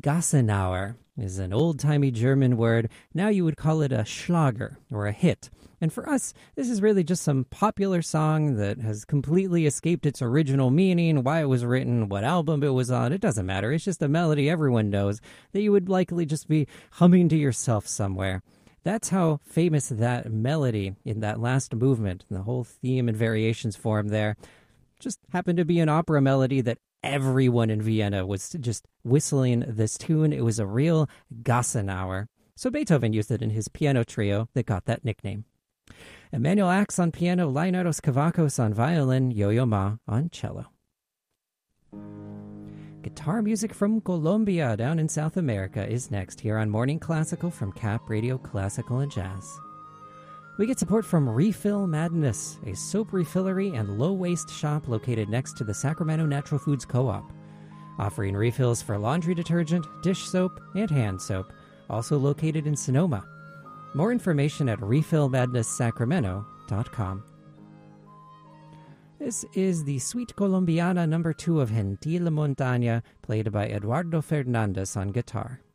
Gassenauer is an old-timey German word. Now you would call it a Schlager or a hit. And for us, this is really just some popular song that has completely escaped its original meaning, why it was written, what album it was on. It doesn't matter. It's just a melody everyone knows that you would likely just be humming to yourself somewhere. That's how famous that melody in that last movement, the whole theme and variations form there, just happened to be an opera melody that everyone in Vienna was just whistling this tune. It was a real Gassenauer. So Beethoven used it in his piano trio that got that nickname. Emanuel Ax on piano, Leonidas Kavakos on violin, Yo-Yo Ma on cello. Guitar music from Colombia down in South America is next here on Morning Classical from Cap Radio Classical and Jazz. We get support from Refill Madness, a soap refillery and low-waste shop located next to the Sacramento Natural Foods Co-op, offering refills for laundry detergent, dish soap, and hand soap, also located in Sonoma. More information at refillmadnesssacramento.com. This is the Suite Colombiana No. 2 of Gentil Montaña, played by Eduardo Fernandez on guitar.